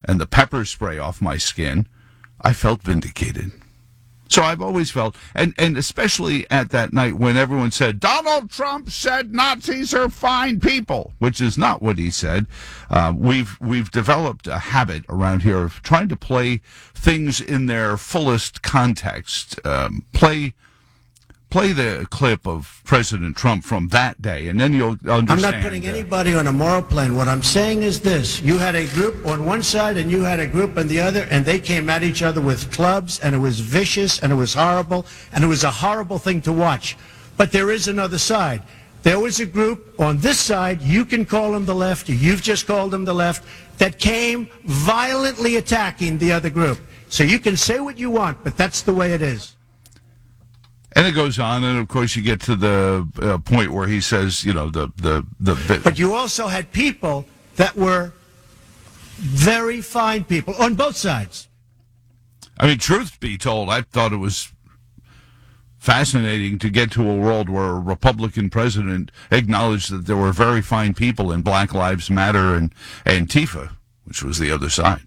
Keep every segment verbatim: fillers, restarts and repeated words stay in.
and the pepper spray off my skin, I felt vindicated. So I've always felt, and, and especially at that night when everyone said, Donald Trump said Nazis are fine people, which is not what he said. Uh, we've we've developed a habit around here of trying to play things in their fullest context. Um, play play the clip of President Trump from that day, and then you'll understand. I'm not putting anybody on a moral plane. What I'm saying is this. You had a group on one side and you had a group on the other, and they came at each other with clubs, and it was vicious, and it was horrible, and it was a horrible thing to watch. But there is another side. There was a group on this side, you can call them the left, or you've just called them the left, that came violently attacking the other group. So you can say what you want, but that's the way it is. And it goes on, and of course you get to the uh, point where he says, you know, the, the, the... But you also had people that were very fine people on both sides. I mean, truth be told, I thought it was fascinating to get to a world where a Republican president acknowledged that there were very fine people in Black Lives Matter and Antifa, which was the other side.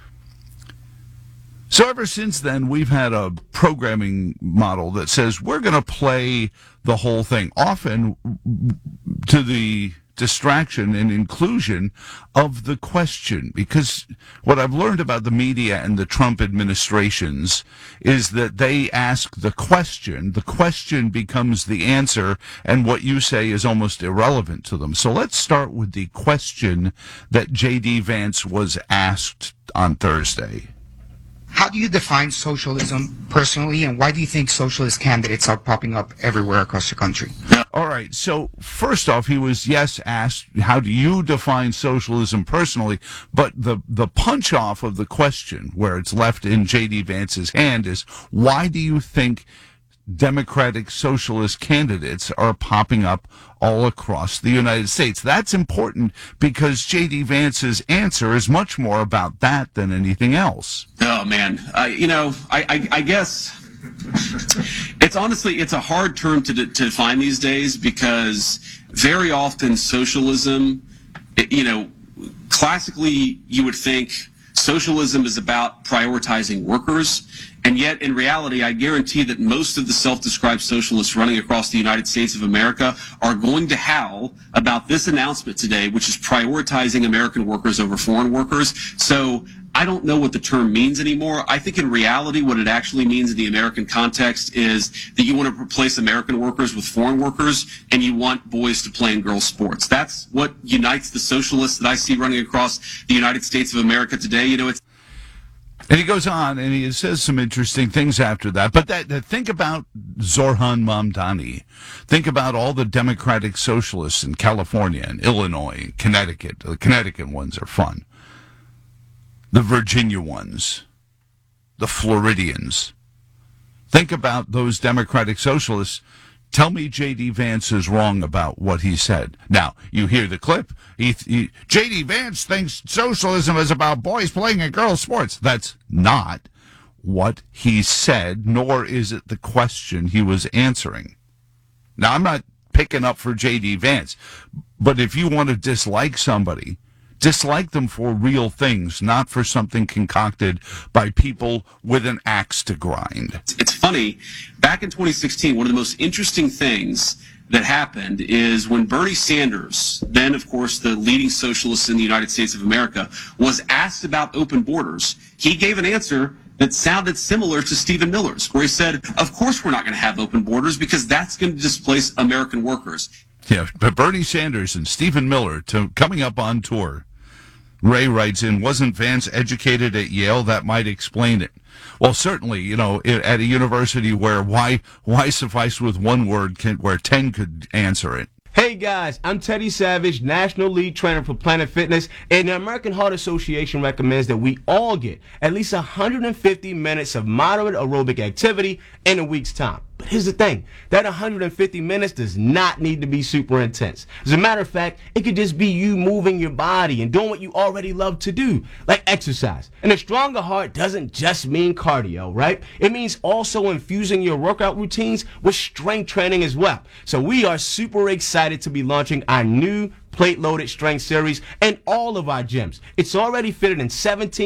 So ever since then, we've had a programming model that says we're going to play the whole thing, often to the distraction and inclusion of the question. Because what I've learned about the media and the Trump administrations is that they ask the question, the question becomes the answer, and what you say is almost irrelevant to them. So let's start with the question that J D. Vance was asked on Thursday. How do you define socialism personally, and why do you think socialist candidates are popping up everywhere across the country? All right, so first off, he was, yes, asked, how do you define socialism personally? But the, the punch-off of the question, where it's left in J D. Vance's hand, is why do you think Democratic socialist candidates are popping up all across the United States? That's important because J D. Vance's answer is much more about that than anything else. Oh, man. Uh, you know, I, I, I guess it's honestly, it's a hard term to, to define these days because very often socialism, it, you know, classically you would think socialism is about prioritizing workers. And yet, in reality, I guarantee that most of the self-described socialists running across the United States of America are going to howl about this announcement today, which is prioritizing American workers over foreign workers. So I don't know what the term means anymore. I think in reality, what it actually means in the American context is that you want to replace American workers with foreign workers, and you want boys to play in girls' sports. That's what unites the socialists that I see running across the United States of America today. You know, it's And he goes on, and he says some interesting things after that. But that, that think about Zohran Mamdani. Think about all the Democratic socialists in California and Illinois and Connecticut. The Connecticut ones are fun. The Virginia ones. The Floridians. Think about those Democratic socialists. Tell me J D. Vance is wrong about what he said. Now, you hear the clip. He, he, J D. Vance thinks socialism is about boys playing in girls' sports. That's not what he said, nor is it the question he was answering. Now, I'm not picking up for J D. Vance, but if you want to dislike somebody, dislike them for real things, not for something concocted by people with an axe to grind. It's funny. Back in twenty sixteen, one of the most interesting things that happened is when Bernie Sanders, then, of course, the leading socialist in the United States of America, was asked about open borders, he gave an answer that sounded similar to Stephen Miller's, where he said, of course we're not going to have open borders because that's going to displace American workers. Yeah, but Bernie Sanders and Stephen Miller to, coming up on tour. Ray writes in, wasn't Vance educated at Yale? That might explain it. Well, certainly, you know, at a university where why why suffice with one word can, where ten could answer it. Hey guys, I'm Teddy Savage, National Lead Trainer for Planet Fitness, and the American Heart Association recommends that we all get at least one hundred fifty minutes of moderate aerobic activity in a week's time. But here's the thing, that one hundred fifty minutes does not need to be super intense. As a matter of fact, it could just be you moving your body and doing what you already love to do, like exercise. And a stronger heart doesn't just mean cardio, right? It means also infusing your workout routines with strength training as well. So we are super excited to be launching our new plate-loaded strength series in all of our gyms. It's already fitted in seventeen